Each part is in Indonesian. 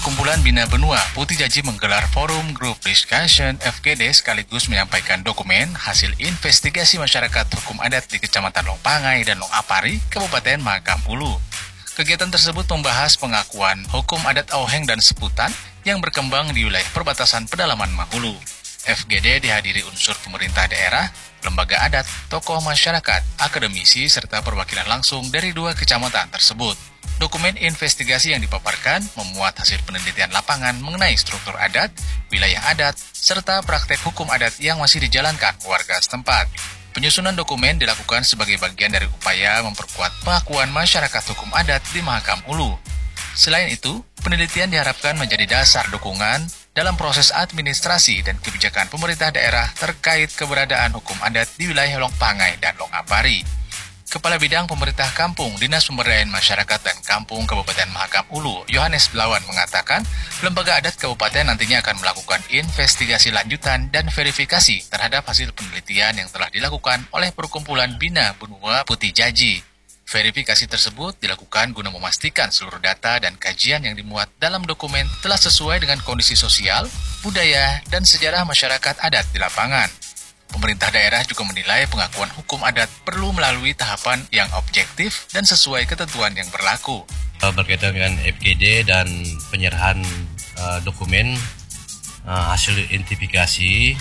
Perkumpulan Bina Benua Putih Jaji menggelar forum Group Discussion FGD sekaligus menyampaikan dokumen hasil investigasi masyarakat hukum adat di Kecamatan Longpangai dan Longapari, Kabupaten Mahakam Ulu. Kegiatan tersebut membahas pengakuan hukum adat Auheng dan Seputan yang berkembang di wilayah perbatasan pedalaman Mahulu. FGD dihadiri unsur pemerintah daerah, lembaga adat, tokoh masyarakat, akademisi, serta perwakilan langsung dari 2 kecamatan tersebut. Dokumen investigasi yang dipaparkan memuat hasil penelitian lapangan mengenai struktur adat, wilayah adat, serta praktek hukum adat yang masih dijalankan warga setempat. Penyusunan dokumen dilakukan sebagai bagian dari upaya memperkuat pengakuan masyarakat hukum adat di Mahakam Ulu. Selain itu, penelitian diharapkan menjadi dasar dukungan dalam proses administrasi dan kebijakan pemerintah daerah terkait keberadaan hukum adat di wilayah Longpangai dan Longapari. Kepala Bidang Pemerintah Kampung Dinas Pemberdayaan Masyarakat dan Kampung Kabupaten Mahakam Ulu, Yohanes Blawan mengatakan, lembaga adat kabupaten nantinya akan melakukan investigasi lanjutan dan verifikasi terhadap hasil penelitian yang telah dilakukan oleh Perkumpulan Bina Benua Putih Jaji. Verifikasi tersebut dilakukan guna memastikan seluruh data dan kajian yang dimuat dalam dokumen telah sesuai dengan kondisi sosial, budaya, dan sejarah masyarakat adat di lapangan. Pemerintah daerah juga menilai pengakuan hukum adat perlu melalui tahapan yang objektif dan sesuai ketentuan yang berlaku. Berkaitan dengan FGD dan penyerahan dokumen hasil identifikasi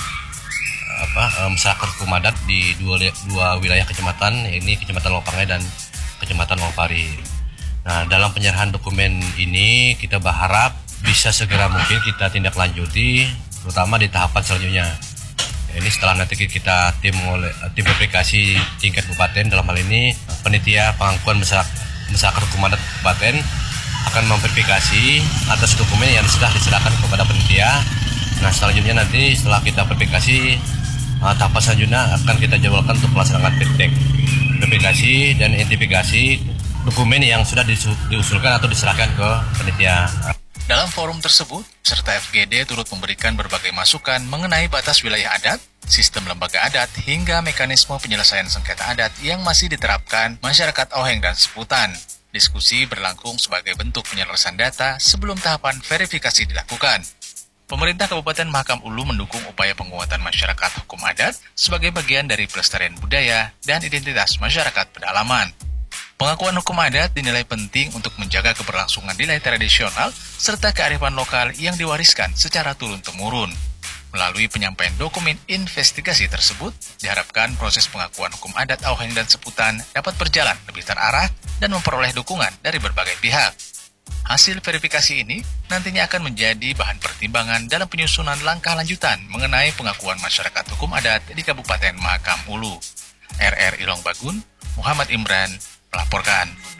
masyarakat hukum adat di dua wilayah kecamatan, ini Kecamatan Longpangai dan Kecamatan Longapari. Nah, dalam penyerahan dokumen ini kita berharap bisa segera mungkin kita tindak lanjuti, terutama di tahapan selanjutnya. Ini setelah nanti kita tim verifikasi tingkat kabupaten, dalam hal ini panitia pengakuan masyarakat hukum adat kabupaten akan memverifikasi atas dokumen yang sudah diserahkan kepada panitia. Nah, selanjutnya nanti setelah kita verifikasi, tahapan selanjutnya akan kita jadwalkan untuk pelaksanaan verifikasi dan identifikasi dokumen yang sudah diusulkan atau diserahkan ke panitia. Dalam forum tersebut, peserta FGD turut memberikan berbagai masukan mengenai batas wilayah adat, sistem lembaga adat, hingga mekanisme penyelesaian sengketa adat yang masih diterapkan masyarakat Auheng dan Seputan. Diskusi berlangsung sebagai bentuk penyelesaian data sebelum tahapan verifikasi dilakukan. Pemerintah Kabupaten Mahakam Ulu mendukung upaya penguatan masyarakat hukum adat sebagai bagian dari pelestarian budaya dan identitas masyarakat pedalaman. Pengakuan hukum adat dinilai penting untuk menjaga keberlangsungan nilai tradisional serta kearifan lokal yang diwariskan secara turun-temurun. Melalui penyampaian dokumen investigasi tersebut, diharapkan proses pengakuan hukum adat Auheng dan Seputan dapat berjalan lebih terarah dan memperoleh dukungan dari berbagai pihak. Hasil verifikasi ini nantinya akan menjadi bahan pertimbangan dalam penyusunan langkah lanjutan mengenai pengakuan masyarakat hukum adat di Kabupaten Mahakam Ulu. RRI Longbagun, Muhammad Imran melaporkan.